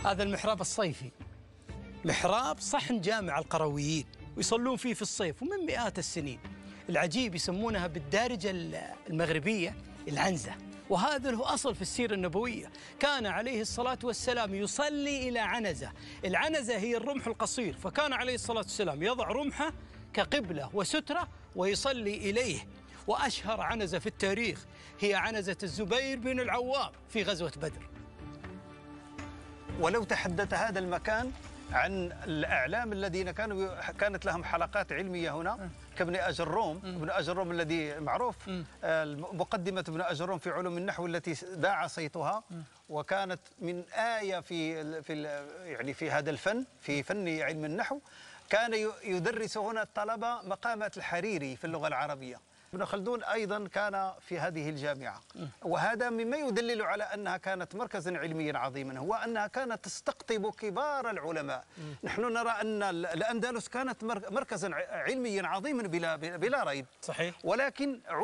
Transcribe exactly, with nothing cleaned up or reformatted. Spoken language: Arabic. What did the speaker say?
هذا المحراب الصيفي، محراب صحن جامع القرويين ويصلون فيه في الصيف ومن مئات السنين. العجيب يسمونها بالدارجة المغربية العنزة، وهذا له أصل في السيرة النبوية. كان عليه الصلاة والسلام يصلي إلى عنزة، العنزة هي الرمح القصير، فكان عليه الصلاة والسلام يضع رمحه كقبلة وسترة ويصلي إليه. وأشهر عنزة في التاريخ هي عنزة الزبير بن العوام في غزوة بدر. ولو تحدث هذا المكان عن الأعلام الذين كانوا كانت لهم حلقات علمية هنا كابن أجروم، ابن أجروم الذي معروف مقدمة ابن أجروم في علوم النحو التي ذاع صيتها وكانت من آية في في يعني في هذا الفن، في فن علم النحو. كان يدرس هنا الطلبة مقامات الحريري في اللغة العربية. ابن خلدون أيضا كان في هذه الجامعة، وهذا مما يدلل على أنها كانت مركزا علميا عظيما، هو أنها كانت تستقطب كبار العلماء. نحن نرى أن الأندلس كانت مركزا علميا عظيما بلا بلا ريب، صحيح، ولكن